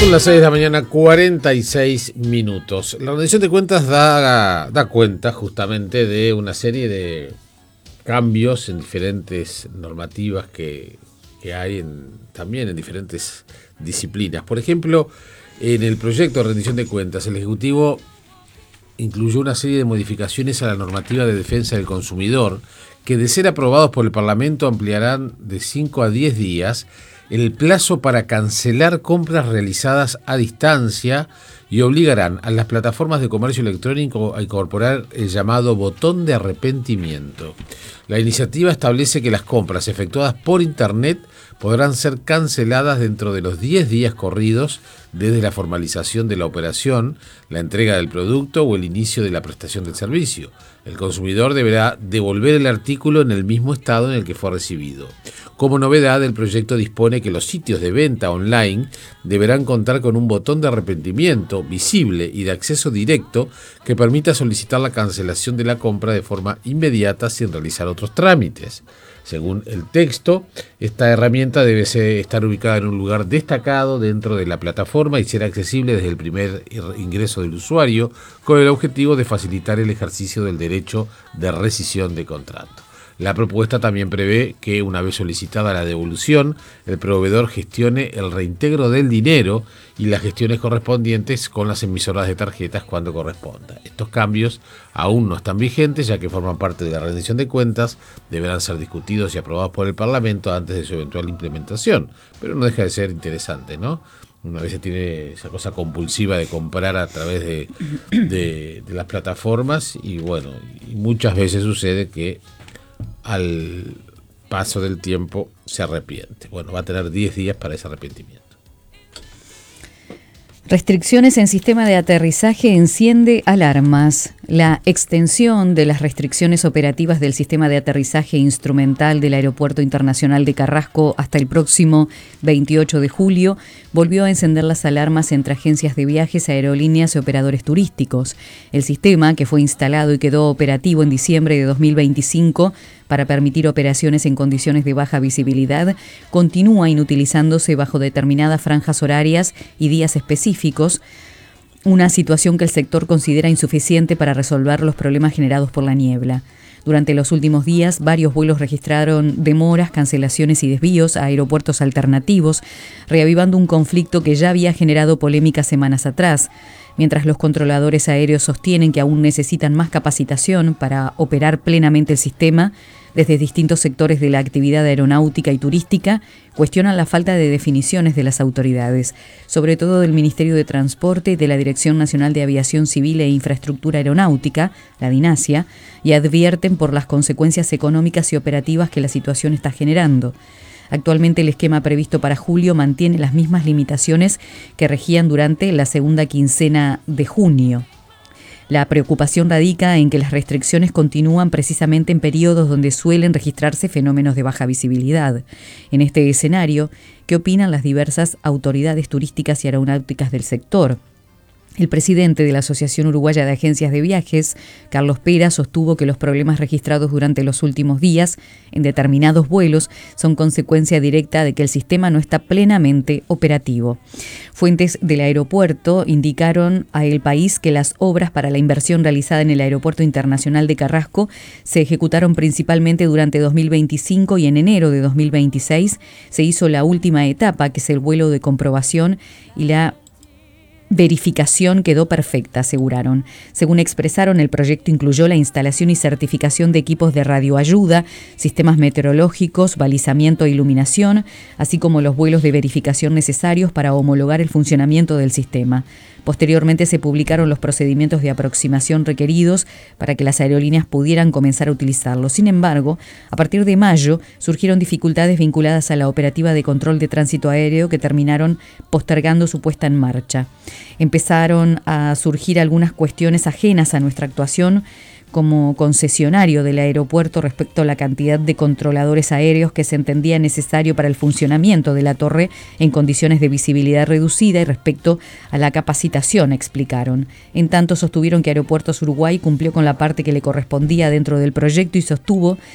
Son las 6 de la mañana, 46 minutos. La rendición de cuentas da cuenta justamente de una serie de cambios en diferentes normativas que hay también en diferentes disciplinas. Por ejemplo, en el proyecto de rendición de cuentas, el Ejecutivo incluyó una serie de modificaciones a la normativa de defensa del consumidor que, de ser aprobados por el Parlamento, ampliarán de 5 a 10 días el plazo para cancelar compras realizadas a distancia y obligarán a las plataformas de comercio electrónico a incorporar el llamado botón de arrepentimiento. La iniciativa establece que las compras efectuadas por Internet podrán ser canceladas dentro de los 10 días corridos desde la formalización de la operación, la entrega del producto o el inicio de la prestación del servicio. El consumidor deberá devolver el artículo en el mismo estado en el que fue recibido. Como novedad, el proyecto dispone que los sitios de venta online deberán contar con un botón de arrepentimiento visible y de acceso directo que permita solicitar la cancelación de la compra de forma inmediata sin realizar otros trámites. Según el texto, esta herramienta debe estar ubicada en un lugar destacado dentro de la plataforma y ser accesible desde el primer ingreso del usuario, con el objetivo de facilitar el ejercicio del derecho de rescisión de contrato. La propuesta también prevé que, una vez solicitada la devolución, el proveedor gestione el reintegro del dinero y las gestiones correspondientes con las emisoras de tarjetas cuando corresponda. Estos cambios aún no están vigentes, ya que forman parte de la rendición de cuentas, deberán ser discutidos y aprobados por el Parlamento antes de su eventual implementación. Pero no deja de ser interesante, ¿no? Una vez se tiene esa cosa compulsiva de comprar a través de las plataformas y bueno, y muchas veces sucede que al paso del tiempo se arrepiente. Bueno, va a tener 10 días para ese arrepentimiento. Restricciones en sistema de aterrizaje enciende alarmas. La extensión de las restricciones operativas del sistema de aterrizaje instrumental del Aeropuerto Internacional de Carrasco hasta el próximo 28 de julio volvió a encender las alarmas entre agencias de viajes, aerolíneas y operadores turísticos. El sistema, que fue instalado y quedó operativo en diciembre de 2025 para permitir operaciones en condiciones de baja visibilidad, continúa inutilizándose bajo determinadas franjas horarias y días específicos, una situación que el sector considera insuficiente para resolver los problemas generados por la niebla. Durante los últimos días, varios vuelos registraron demoras, cancelaciones y desvíos a aeropuertos alternativos, reavivando un conflicto que ya había generado polémicas semanas atrás. Mientras los controladores aéreos sostienen que aún necesitan más capacitación para operar plenamente el sistema, desde distintos sectores de la actividad aeronáutica y turística cuestionan la falta de definiciones de las autoridades, sobre todo del Ministerio de Transporte y de la Dirección Nacional de Aviación Civil e Infraestructura Aeronáutica, la DINASIA, y advierten por las consecuencias económicas y operativas que la situación está generando. Actualmente el esquema previsto para julio mantiene las mismas limitaciones que regían durante la segunda quincena de junio. La preocupación radica en que las restricciones continúan precisamente en periodos donde suelen registrarse fenómenos de baja visibilidad. En este escenario, ¿qué opinan las diversas autoridades turísticas y aeronáuticas del sector? El presidente de la Asociación Uruguaya de Agencias de Viajes, Carlos Pera, sostuvo que los problemas registrados durante los últimos días en determinados vuelos son consecuencia directa de que el sistema no está plenamente operativo. Fuentes del aeropuerto indicaron a El País que las obras para la inversión realizada en el Aeropuerto Internacional de Carrasco se ejecutaron principalmente durante 2025 y en enero de 2026 se hizo la última etapa, que es el vuelo de comprobación, y la verificación quedó perfecta, aseguraron. Según expresaron, el proyecto incluyó la instalación y certificación de equipos de radioayuda, sistemas meteorológicos, balizamiento e iluminación, así como los vuelos de verificación necesarios para homologar el funcionamiento del sistema. Posteriormente se publicaron los procedimientos de aproximación requeridos para que las aerolíneas pudieran comenzar a utilizarlo. Sin embargo, a partir de mayo surgieron dificultades vinculadas a la operativa de control de tránsito aéreo que terminaron postergando su puesta en marcha. Empezaron a surgir algunas cuestiones ajenas a nuestra actuación como concesionario del aeropuerto respecto a la cantidad de controladores aéreos que se entendía necesario para el funcionamiento de la torre en condiciones de visibilidad reducida y respecto a la capacitación, explicaron. En tanto, sostuvieron que Aeropuertos Uruguay cumplió con la parte que le correspondía dentro del proyecto y sostuvo